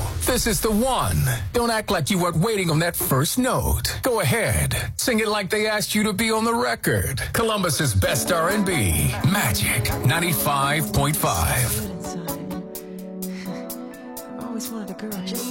This is the one. Don't act like you weren't waiting on that first note. Go ahead. Sing it like they asked you to be on the record. Columbus's best R&B. Magic 95.5. I've always wanted a girl.